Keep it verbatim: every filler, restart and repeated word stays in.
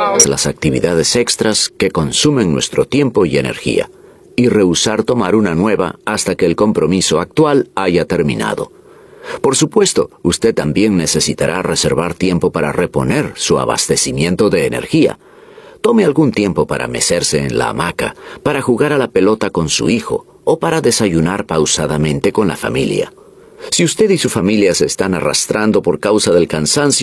las actividades extras que consumen nuestro tiempo y energía, y rehusar tomar una nueva hasta que el compromiso actual haya terminado. Por supuesto, usted también necesitará reservar tiempo para reponer su abastecimiento de energía. Tome algún tiempo para mecerse en la hamaca, para jugar a la pelota con su hijo o para desayunar pausadamente con la familia. Si usted y su familia se están arrastrando por causa del cansancio,